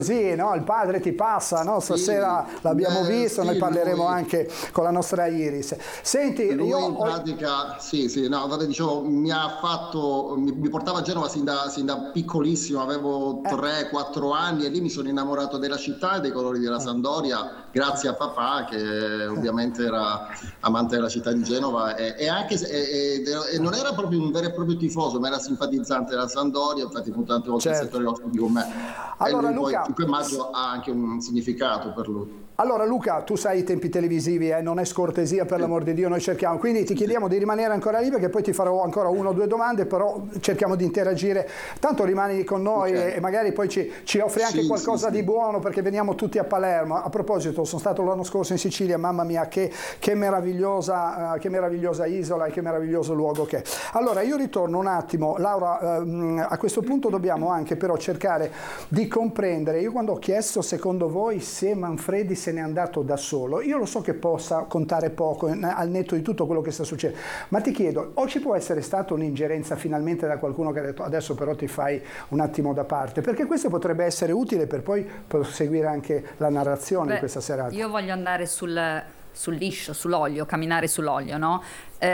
Sì, no? Il padre ti passa, no? Stasera l'abbiamo visto, noi parleremo anche con la nostra Iris. Senti, lui io in pratica, no, vabbè, dicevo, mi portava a Genova sin da piccolissimo, avevo 3-4 anni e lì mi sono innamorato della città e dei colori della Sampdoria, grazie a papà che ovviamente era amante della città di Genova e anche e non era proprio un vero e proprio tifoso, ma era simpatizzante della Sampdoria, infatti tante volte il settore ospiti con me. Allora, e lui Luca, poi 5 maggio ha anche un significato per lui. Allora Luca, tu sai i tempi televisivi, non è scortesia, per l'amor di Dio, noi cerchiamo, quindi ti chiediamo di rimanere ancora lì perché poi ti farò ancora 1 o 2 domande, però cerchiamo di interagire, tanto rimani con noi e magari poi ci offri anche qualcosa di buono perché veniamo tutti a Palermo. A proposito, sono stato l'anno scorso in Sicilia, mamma mia che meravigliosa isola e che meraviglioso luogo che è. Allora io ritorno un attimo, Laura, a questo punto dobbiamo anche però cercare di comprendere, io quando ho chiesto secondo voi se Manfredi se n'è andato da solo, io lo so che possa contare poco al netto di tutto quello che sta succedendo, ma ti chiedo, o ci può essere stata un'ingerenza finalmente da qualcuno che ha detto adesso però ti fai un attimo da parte, perché questo potrebbe essere utile per poi proseguire anche la narrazione di questa serata. Io voglio andare sul liscio, sull'olio, camminare sull'olio, no?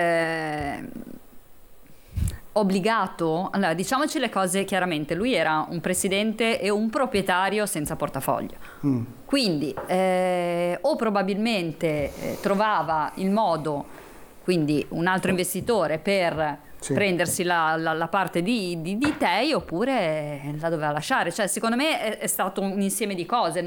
Obbligato, allora diciamoci le cose chiaramente, lui era un presidente e un proprietario senza portafoglio, quindi o probabilmente trovava il modo, quindi un altro investitore per prendersi la parte di Tei, oppure la doveva lasciare, cioè secondo me è stato un insieme di cose,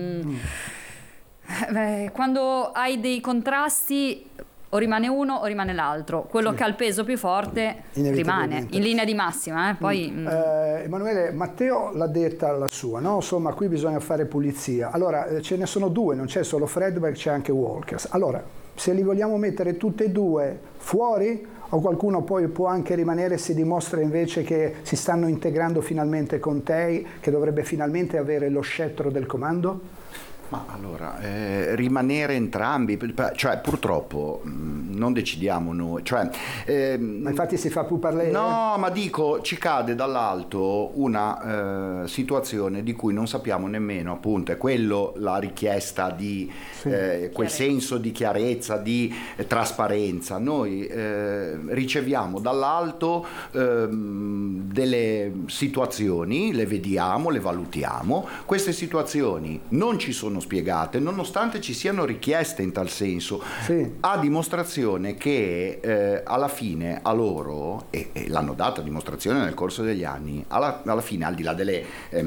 quando hai dei contrasti o rimane uno o rimane l'altro, quello che ha il peso più forte rimane in linea di massima. Poi Emanuele, Matteo l'ha detta la sua, no? Insomma qui bisogna fare pulizia, allora ce ne sono 2, non c'è solo Fredberg, c'è anche Walkers, allora se li vogliamo mettere tutti e 2 fuori o qualcuno poi può anche rimanere se dimostra invece che si stanno integrando finalmente con Tei, che dovrebbe finalmente avere lo scettro del comando? Ma allora, rimanere entrambi, cioè purtroppo non decidiamo noi, ma infatti si fa più parlare. No, ma dico, ci cade dall'alto una situazione di cui non sappiamo nemmeno, appunto, è quello la richiesta di quel senso di chiarezza, di trasparenza. Noi riceviamo dall'alto delle situazioni, le vediamo, le valutiamo, queste situazioni non ci sono spiegate, nonostante ci siano richieste in tal senso, a dimostrazione che alla fine a loro, e l'hanno data dimostrazione nel corso degli anni, alla fine, al di là delle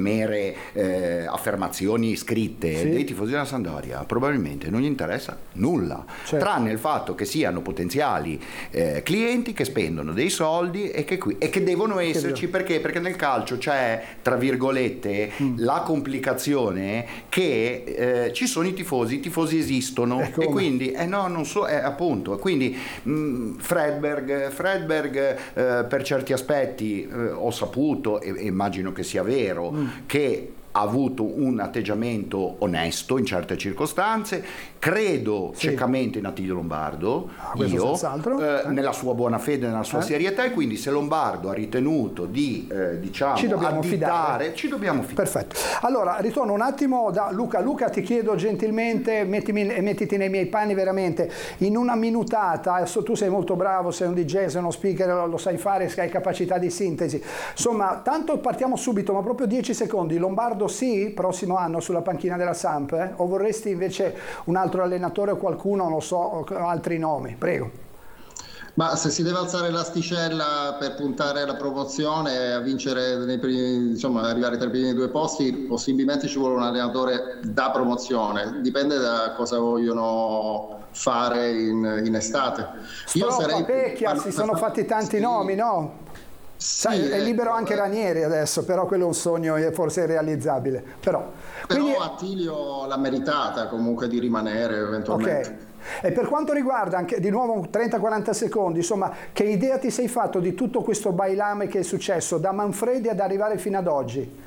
mere affermazioni scritte dei tifosi della Sampdoria, probabilmente non gli interessa nulla, tranne il fatto che siano potenziali clienti che spendono dei soldi e che devono esserci, perché nel calcio c'è, tra virgolette, la complicazione che ci sono i tifosi esistono, e quindi appunto, quindi Fredberg per certi aspetti ho saputo e immagino che sia vero che ha avuto un atteggiamento onesto in certe circostanze, credo ciecamente in Attilio Lombardo, nella sua buona fede, nella sua serietà, e quindi se Lombardo ha ritenuto di ci dobbiamo fidare. Perfetto. Allora ritorno un attimo da Luca, ti chiedo gentilmente, mettiti nei miei panni veramente, in una minutata, tu sei molto bravo, sei un DJ, sei uno speaker, lo sai fare, hai capacità di sintesi, insomma tanto partiamo subito, ma proprio 10 secondi. Lombardo sì, prossimo anno sulla panchina della Samp, o vorresti invece un altro allenatore o qualcuno, non so, altri nomi? Prego. Ma se si deve alzare l'asticella per puntare alla promozione e a vincere nei primi, arrivare tra i primi 2 posti, possibilmente ci vuole un allenatore da promozione, dipende da cosa vogliono fare in estate. Pecchia, si sono fatti tanti nomi, no? È libero anche Ranieri adesso, però quello è un sogno forse irrealizzabile. Però Attilio l'ha meritata comunque di rimanere eventualmente. E per quanto riguarda anche di nuovo 30-40 secondi, insomma, che idea ti sei fatto di tutto questo bailame che è successo da Manfredi ad arrivare fino ad oggi?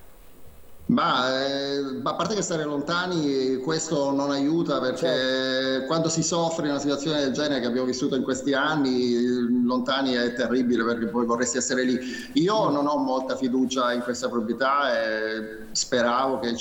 Ma a parte che stare lontani, questo non aiuta, perché quando si soffre in una situazione del genere che abbiamo vissuto in questi anni, lontani è terribile, perché poi vorresti essere lì. Io non ho molta fiducia in questa proprietà e speravo che